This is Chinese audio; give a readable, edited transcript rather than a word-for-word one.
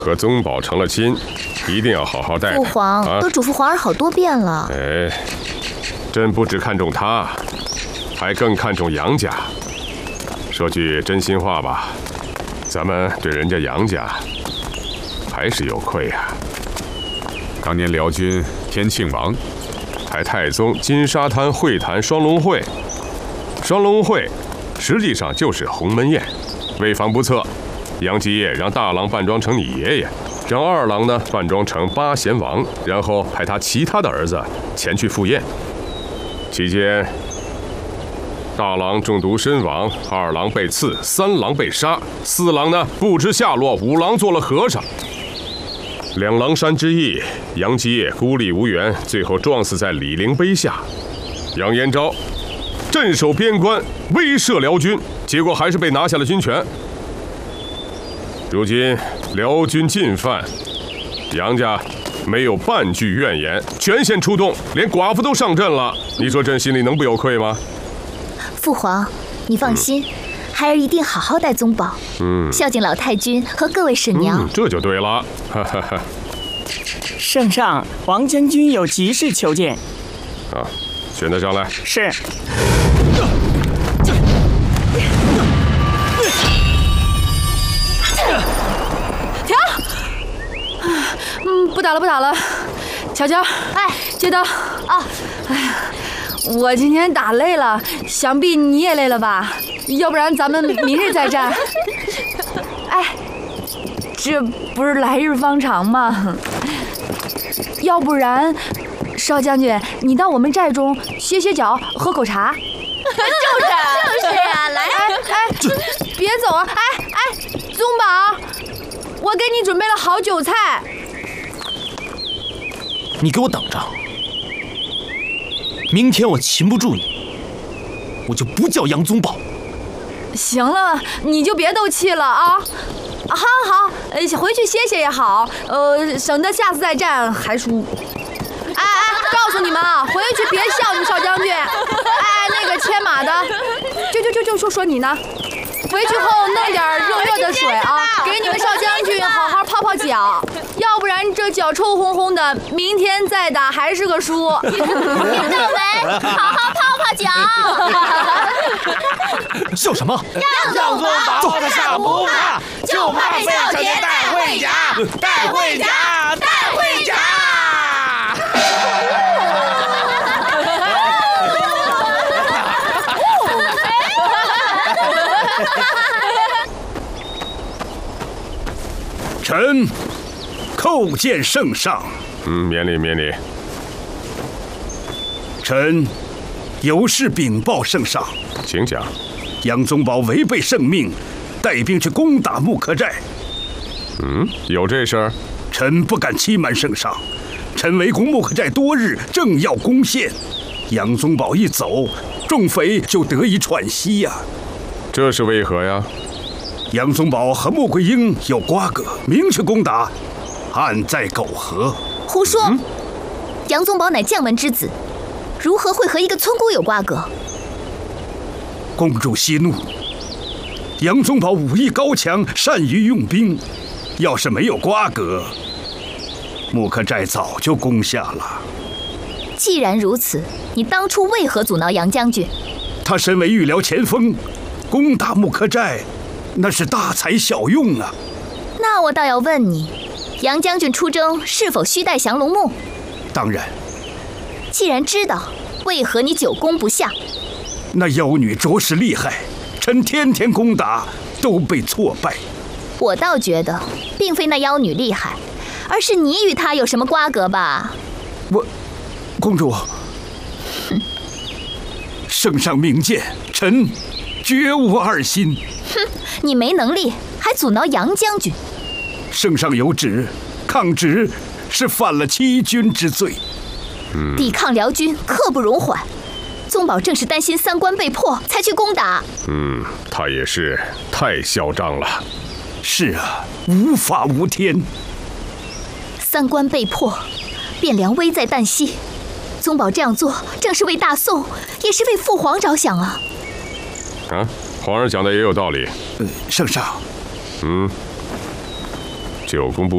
和宗保成了亲，一定要好好待他。 父皇都嘱咐皇儿好多遍了。 哎，朕不只看重他，还更看重杨家。说句真心话吧，咱们对人家杨家还是有愧呀。 当年辽军天庆王， 还太宗金沙滩会谈双龙会，双龙会实际上就是鸿门宴。为防不测，杨继业让大郎扮装成你爷爷，让二郎呢扮装成八贤王，然后派他其他的儿子前去赴宴。期间，大郎中毒身亡，二郎被刺，三郎被杀，四郎呢不知下落，五郎做了和尚。两狼山之役，杨继业孤立无援，最后撞死在李陵碑下。杨延昭镇守边关，威慑辽军，结果还是被拿下了军权。如今辽军进犯，杨家没有半句怨言，全线出动，连寡妇都上阵了。你说朕心里能不有愧吗？ 父皇，你放心，孩儿一定好好待宗保，孝敬老太君和各位婶娘。 这就对了。哈哈哈。 圣上，王将军有急事求见。 啊，选他上来。 是。 停！不打了，不打了。乔乔， 哎， 接刀。 啊， 哎呀，我今天打累了，想必你也累了吧？要不然咱们明日再战。哎，这不是来日方长吗？要不然，少将军，你到我们寨中歇歇脚，喝口茶。 就是呀，来， 别走啊！宗保，我给你准备了好酒菜。 你给我等着，明天我擒不住你，我就不叫杨宗保。 行了，你就别斗气了啊！好，回去歇歇也好，省得下次再战还输。告诉你们啊，回去别笑你们少将军。那个牵马的，就说你呢。回去后弄点热的水啊，给你们少将军好好泡泡脚，要不然这脚臭烘烘的，明天再打还是个输。 听到没？好好泡泡脚。 笑什么？ 杨宗保的上不怕，就怕被小姐带回家，带回家，带回家。 臣叩见圣上。 免礼。 臣有事禀报圣上。 请讲。 杨宗保违背圣命，带兵去攻打木刻寨。 有这事儿？ 臣不敢欺瞒圣上。臣围攻木刻寨多日，正要攻陷，杨宗保一走，众匪就得以喘息呀。 这是为何呀？ 杨宗保和穆桂英有瓜葛，明去攻打，暗在苟合。 胡说！杨宗保乃将门之子，如何会和一个村姑有瓜葛？ 公主息怒。杨宗保武艺高强，善于用兵，要是没有瓜葛，木刻寨早就攻下了。 既然如此，你当初为何阻挠杨将军？ 他身为御辽前锋，攻打木刻寨，那是大材小用啊。 那我倒要问你，杨将军出征是否须带降龙木？ 当然。 既然知道，为何你久攻不下？ 那妖女着实厉害，臣天天攻打都被挫败。 我倒觉得，并非那妖女厉害，而是你与她有什么瓜葛吧？ 公主，圣上明鉴，臣绝无二心。 你没能力，还阻挠杨将军。 圣上有旨，抗旨是犯了欺君之罪。 抵抗辽军刻不容缓。宗保正是担心三关被破，才去攻打。 他也是太嚣张了。 是啊，无法无天。 三关被破，汴梁危在旦夕。宗保这样做，正是为大宋，也是为父皇着想啊。 皇上讲的也有道理。 圣上。 久攻不